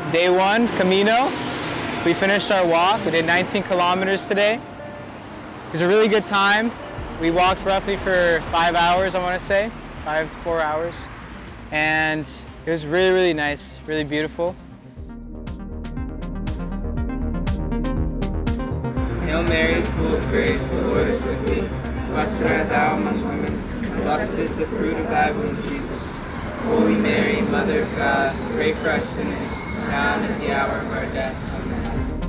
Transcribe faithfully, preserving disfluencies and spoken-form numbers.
Day one, Camino. We finished our walk. We did nineteen kilometers today. It was a really good time. We walked roughly for five hours, I want to say, five, four hours. And it was really, really nice, really beautiful. Hail Mary, full of grace, the Lord is with thee. Blessed art thou among women, and blessed is the fruit of thy womb, Jesus. Holy Mary, Mother of God, pray for us sinners, now and at the hour of our death.